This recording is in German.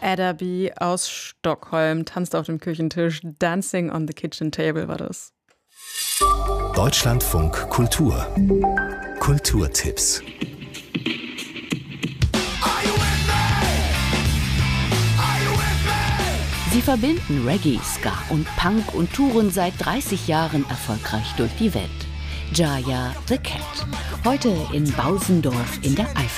Ada B. aus Stockholm tanzt auf dem Küchentisch. Dancing on the Kitchen Table war das. Deutschlandfunk Kultur. Kulturtipps. Sie verbinden Reggae, Ska und Punk und touren seit 30 Jahren erfolgreich durch die Welt. Jaya the Cat. Heute in Bausendorf in der Eifel.